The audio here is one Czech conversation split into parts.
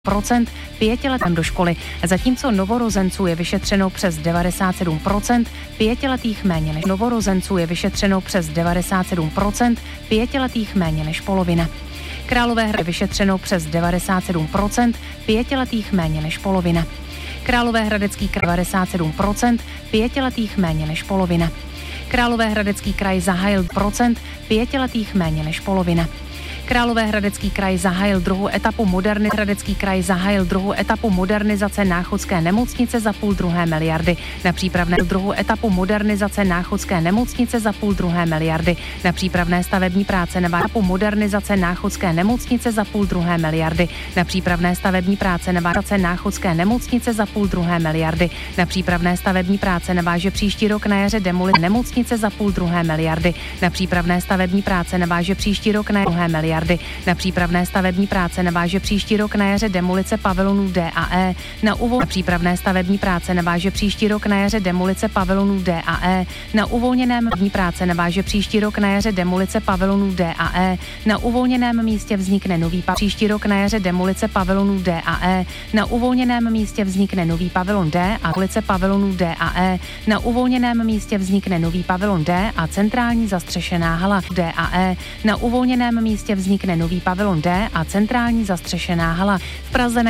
pětiletým do školy, zatímco novorozenců je vyšetřeno přes 97%, pětiletých méně než novorozenců je vyšetřeno přes 97%, pětiletých méně než polovina. Královéhradě vyšetřeno přes 97%, pětiletých méně než polovina. Královéhradecký kraj 97%, pětiletých méně než polovina. Královéhradecký kraj zahájil pětiletých méně než polovina. Královéhradecký kraj zahájil druhou etapu modernizace Náchodské nemocnice za 1,5 miliardy na přípravné na přípravné stavební práce na modernizace Náchodské nemocnice za 1,5 miliardy na přípravné stavební práce Náchodské nemocnice za 1,5 miliardy na přípravné stavební práce naváže příští rok na jaře demolice nemocnice za 1,5 miliardy na přípravné stavební práce naváže příští rok na 2 miliardy na přípravné stavební práce naváže příští rok na jaře demolice pavilonů D a E na přípravné stavební práce naváže příští rok na jaře demolice pavilonů D a E na uvolněném práce naváže příští rok na jaře demolice pavilonů D a E na uvolněném místě vznikne nový příští rok na jaře demolice pavilonů D a E na uvolněném místě vznikne nový pavilon D a ulice pavilonů D a E na uvolněném místě vznikne nový pavilon D a centrální zastřešená hala D a E na uvolněném místě vznikne nový pavilon D a centrální zastřešená hala. V Praze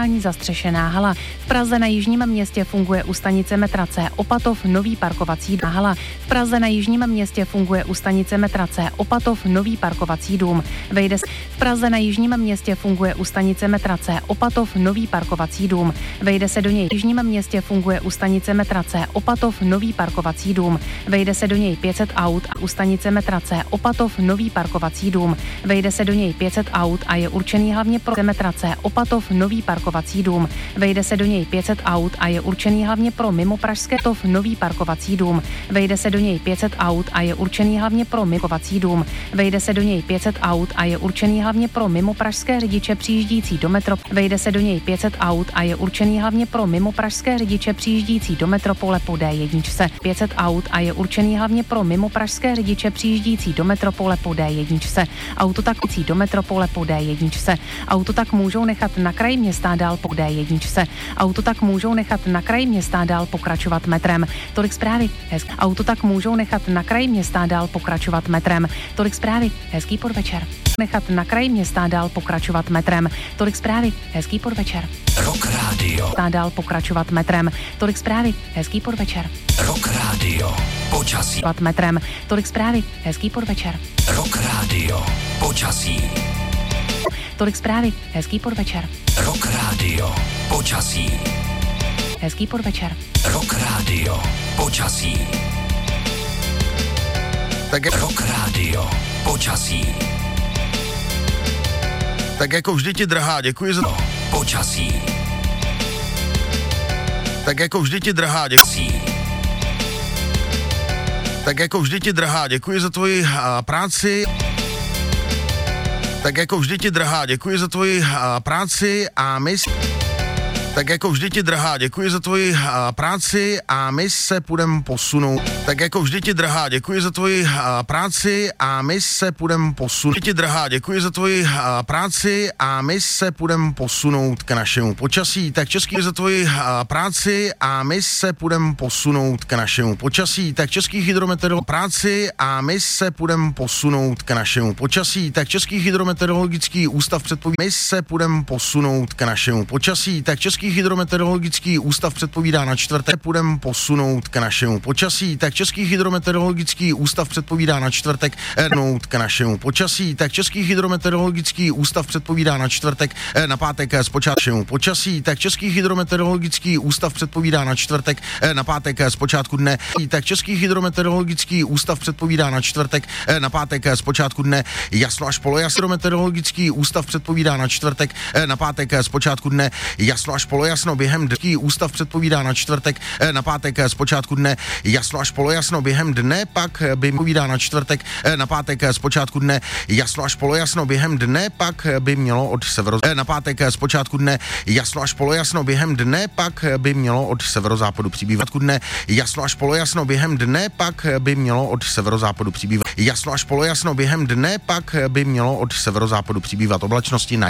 na Jižním městě funguje u stanice metra C Opatov nový parkovací hala. V Praze na Jižním městě funguje u stanice metra C Opatov nový parkovací dům. V Praze na Jižním městě funguje u stanice metra C Opatov nový parkovací dům. Vejde se do něj v Jižním městě funguje u stanice metra C Opatov nový parkovací dům. Vejde se do něj 500 aut a u stanice metra C Opatov nový parkovací dům. Vejde se do něj 500 aut a je určený hlavně pro metra C Opatov nový parkovací dům. Vejde se do něj 500 aut a je určený hlavně pro mimo pražské nový parkovací dům. Vejde se do něj 500 aut a je určený hlavně pro parkovací dům. Vejde se do něj 500 aut a je určený hlavně pro mimo pražské řidiče přijíždící do metropole. Vejde se do něj 500 aut a je určený hlavně pro mimo pražské řidiče přijíždící do metropole po D1. 500 aut a je určený hlavně pro mimo pražské řidiče přijíždící do metropole po D1. Auto takující do metropole po D1. Auto tak můžou nechat na kraji města dál po D1. Auto tak můžou nechat na kraji města dál pokračovat metrem. Tolik zprávy. Auto tak můžou nechat na kraji města dál pokračovat metrem. Tolik zprávy. Hezký podvečer. Nechat na kraji města dál pokračovat metrem. Tolik zprávy. Hezký podvečer. Rock Radio. Dál pokračovat metrem. Tolik zprávy. Hezký podvečer. Rock Radio. Počasí. Metrem. Tolik zprávy. Hezký podvečer. Rock Radio. Počasí. Tolik zprávy. Hezký podvečer. Rock Radio. Počasí. Hezký podvečer. Rock Radio. Počasí. Tak Rock Radio. Počasí. Tak jako vždy ti drahá, děkuji za Počasí. Tak jako vždy ti drahá, Tak jako vždy ti drahá, děkuji za tvoji práci. Tak jako vždy ti drahá, děkuji za tvoji práci a my Tak jako vždy ti drahá, děkuji za tvoji práci a my se půjdem posunout. Tak jako vždy ti drahá, děkuji za tvoji práci a my se půjdem posunout. Ti drahá, děkuji za tvoji práci a my se půjdem posunout k našemu počasí. Tak český za tvoji práci a my se půjdem posunout k našemu počasí. Tak český hydrometeorologický práci a my se půjdem posunout k našemu počasí. Tak český hydrometeorologický ústav předpovídá, my se půjdem posunout k našemu počasí. Tak český hydrometeorologický ústav předpovídá na čtvrtek, půjdem posunout k našemu počasí. Tak český hydrometeorologický ústav předpovídá na čtvrtek k našemu počasí. Tak český hydrometeorologický ústav předpovídá na čtvrtek, na pátek zpočátku počasí. Tak český hydrometeorologický ústav předpovídá na čtvrtek, na pátek zpočátku dne. Tak český hydrometeorologický ústav předpovídá na čtvrtek, na pátek zpočátku dne jasno až polojasno. Hydrometeorologický ústav předpovídá na čtvrtek, na pátek zpočátku dne jasno až polojasno během dne. Ústav předpovídá na čtvrtek, na pátek zpočátku dne jasno až polojasno během dne, pak by povídá na čtvrtek, na pátek zpočátku dne jasno až polojasno během dne, pak by mělo od severu na pátek zpočátku dne jasno až polojasno během dne, pak by mělo od severozápadu přibývat dne jasno až polojasno během dne, pak by mělo od severozápadu přibývat jasno až polojasno během dne, pak by mělo od severozápadu přibývat oblačnosti na